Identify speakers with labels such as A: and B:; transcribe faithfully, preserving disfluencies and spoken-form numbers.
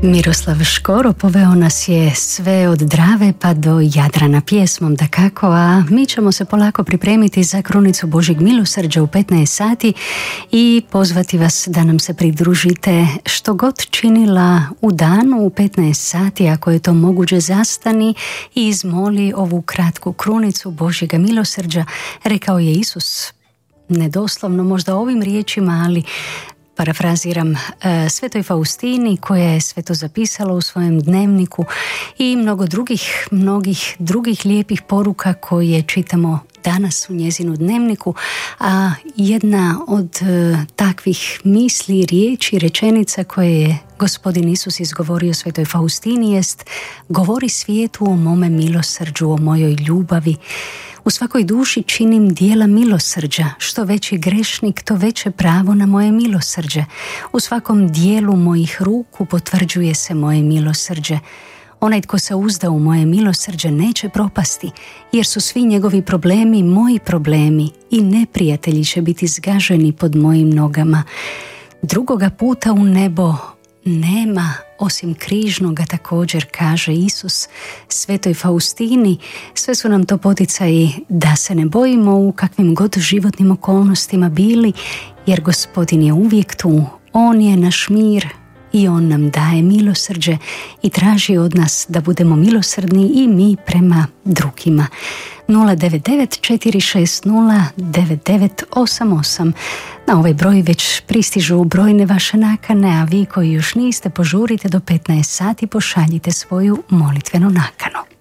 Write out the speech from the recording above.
A: Miroslav Škoro poveo nas je sve od Drave pa do Jadrana pjesmom dakako, a mi ćemo se polako pripremiti za krunicu Božjeg milosrđa u petnaest sati i pozvati vas da nam se pridružite što god činila u danu u petnaest sati, ako je to moguće, zastani i izmoli ovu kratku krunicu Božjega milosrđa. Rekao je Isus, nedoslovno možda ovim riječima, ali parafraziram uh, Svetoj Faustini, koja je sve to zapisala u svojem dnevniku, i mnogo drugih, mnogih drugih lijepih poruka koje čitamo danas u njezinu dnevniku. A jedna od uh, takvih misli, riječi, rečenica koje je Gospodin Isus izgovorio Svetoj Faustini jest: govori svijetu o mome milosrđu, o mojoj ljubavi. U svakoj duši činim dijela milosrđa, što veći grešnik, to veće pravo na moje milosrđe. U svakom dijelu mojih ruku potvrđuje se moje milosrđe. Onaj tko se uzda u moje milosrđe neće propasti, jer su svi njegovi problemi moji problemi i neprijatelji će biti zgaženi pod mojim nogama. Drugoga puta u nebo nema osim križnoga, također kaže Isus Svetoj Faustini. Sve su nam to poticaji da se ne bojimo u kakvim god životnim okolnostima bili, jer Gospodin je uvijek tu. On je naš mir i On nam daje milosrđe i traži od nas da budemo milosrdni i mi prema drugima. nula devet devet četiri šest nula devet devet osam osam. Na ovaj broj već pristižu brojne vaše nakane, a vi koji još niste, požurite do petnaest sati, pošaljite svoju molitvenu nakanu.